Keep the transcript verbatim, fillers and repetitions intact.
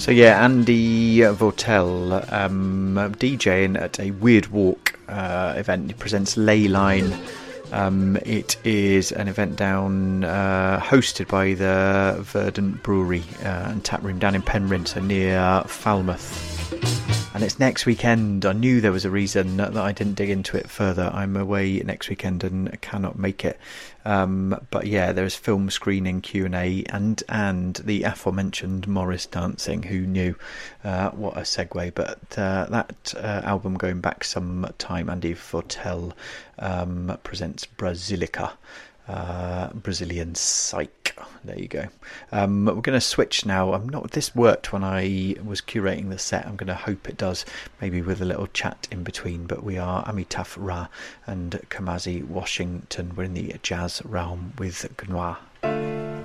So yeah, Andy Vortel um, DJing at a Weird Walk uh, event. He presents Leyline. Um, it is an event down uh, hosted by the Verdant Brewery uh, and Tap Room down in Penryn, so near Falmouth. And it's next weekend. I knew there was a reason that I didn't dig into it further. I'm away next weekend and cannot make it. Um, but yeah, there's film screening, Q and A, and and the aforementioned Morris dancing. Who knew? Uh, what a segue. But uh, that uh, album going back some time, Andy Vortel um, presents Brasilica. Uh, Brazilian Psych. There you go. Um, we're going to switch now. I'm not. This worked when I was curating the set. I'm going to hope it does. Maybe with a little chat in between. But we are Amitaf Ra and Kamasi Washington. We're in the jazz realm with Gnoir.